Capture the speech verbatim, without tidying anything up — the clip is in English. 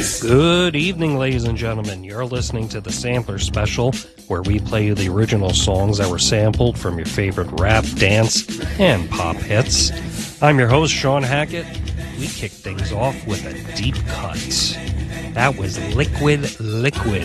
Good evening, ladies and gentlemen. You're listening to the Sampler Special, where we play you the original songs that were sampled from your favorite rap, dance, and pop hits. I'm your host, Sean Hackett. We kick things off with a deep cut. That was Liquid Liquid